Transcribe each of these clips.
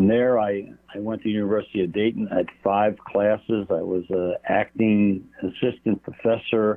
From there, I went to the University of Dayton. I had 5 classes. I was an acting assistant professor,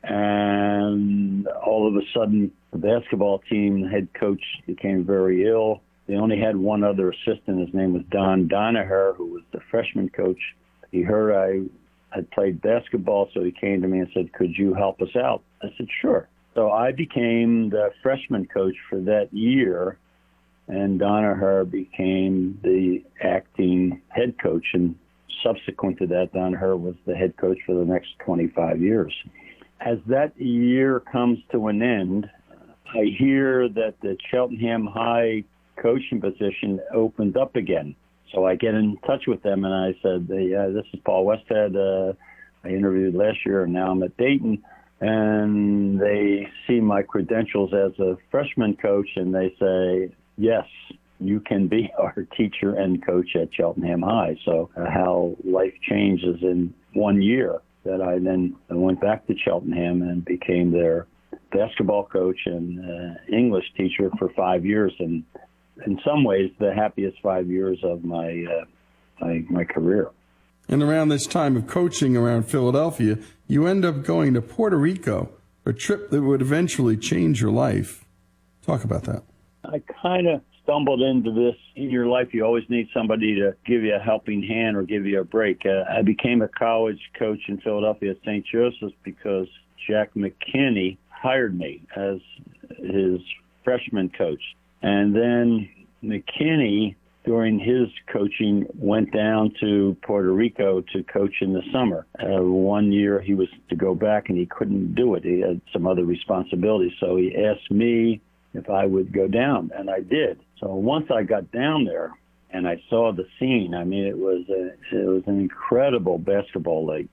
and all of a sudden, the basketball team head coach became very ill. They only had one other assistant. His name was Don Donaher, who was the freshman coach. He heard I had played basketball, so he came to me and said, "Could you help us out?" I said, "Sure." So I became the freshman coach for that year, and Donaher became the acting head coach. And subsequent to that, Donaher was the head coach for the next 25 years. As that year comes to an end, I hear that the Cheltenham High coaching position opened up again. So I get in touch with them, and I said, this is Paul Westhead. I interviewed last year, and now I'm at Dayton. And they see my credentials as a freshman coach, and they say, yes, you can be our teacher and coach at Cheltenham High. So how life changes in 1 year, that I then went back to Cheltenham and became their basketball coach and English teacher for 5 years. And in some ways, the happiest 5 years of my career. And around this time of coaching around Philadelphia, you end up going to Puerto Rico, a trip that would eventually change your life. Talk about that. I kind of stumbled into this. In your life, you always need somebody to give you a helping hand or give you a break. I became a college coach in Philadelphia at St. Joseph's because Jack McKinney hired me as his freshman coach. And then McKinney, during his coaching, went down to Puerto Rico to coach in the summer. 1 year he was to go back, and he couldn't do it. He had some other responsibilities. So he asked me if I would go down, and I did. So once I got down there and I saw the scene, I mean, it was an incredible basketball league.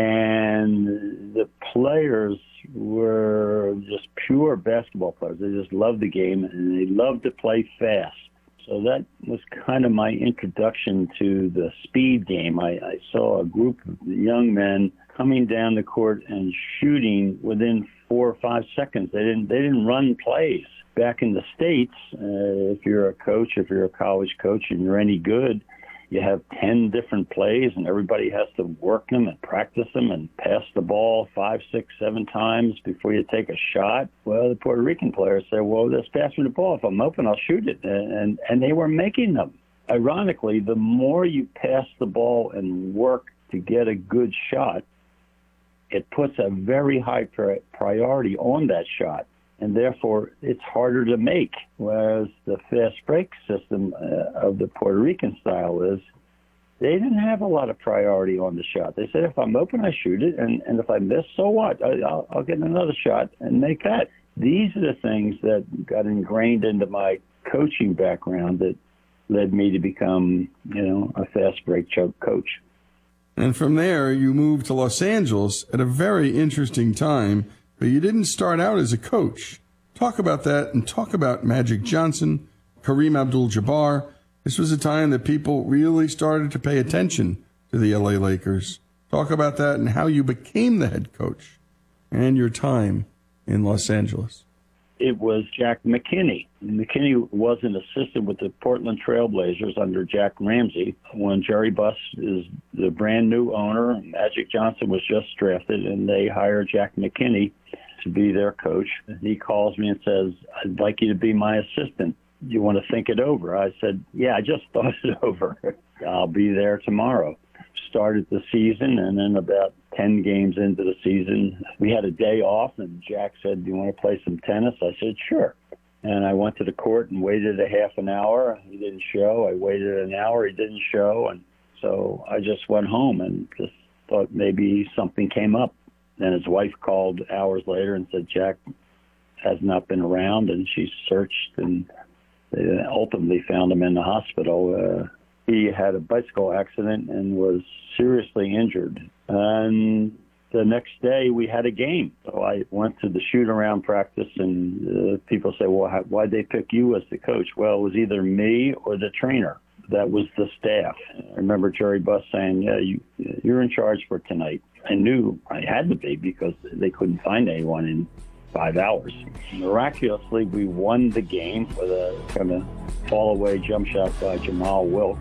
And the players were just pure basketball players. They just loved the game, and they loved to play fast. So that was kind of my introduction to the speed game. I saw a group of young men coming down the court and shooting within 4 or 5 seconds. They didn't run plays. Back in the States, if you're a coach, if you're a college coach and you're any good, you have 10 different plays, and everybody has to work them and practice them and pass the ball 5, 6, 7 times before you take a shot. Well, the Puerto Rican players say, well, just pass me the ball. If I'm open, I'll shoot it. And they were making them. Ironically, the more you pass the ball and work to get a good shot, it puts a very high priority on that shot. And therefore, it's harder to make. Whereas the fast break system of the Puerto Rican style is they didn't have a lot of priority on the shot. They said, if I'm open, I shoot it. And if I miss, so what? I'll get another shot and make that. These are the things that got ingrained into my coaching background that led me to become, a fast break coach. And from there, you moved to Los Angeles at a very interesting time. But you didn't start out as a coach. Talk about that, and talk about Magic Johnson, Kareem Abdul-Jabbar. This was a time that people really started to pay attention to the LA Lakers. Talk about that and how you became the head coach and your time in Los Angeles. It was Jack McKinney. McKinney was an assistant with the Portland Trail Blazers under Jack Ramsey. When Jerry Buss is the brand new owner, Magic Johnson was just drafted, and they hired Jack McKinney to be their coach. He calls me and says, I'd like you to be my assistant. Do you want to think it over? I said, yeah, I just thought it over. I'll be there tomorrow. Started the season, and then about 10 games into the season, we had a day off, and Jack said, do you want to play some tennis? I said, sure. And I went to the court and waited a half an hour. He didn't show. I waited an hour. He didn't show. And so I just went home and just thought maybe something came up. Then his wife called hours later and said, Jack has not been around, and she searched, and they ultimately found him in the hospital. He had a bicycle accident and was seriously injured. And the next day we had a game. So I went to the shoot-around practice, and people say, well, why'd they pick you as the coach? Well, it was either me or the trainer. That was the staff. I remember Jerry Buss saying, yeah, you're in charge for tonight. I knew I had to be because they couldn't find anyone in 5 hours. Miraculously, we won the game with a kind of fall-away jump shot by Jamal Wilkes.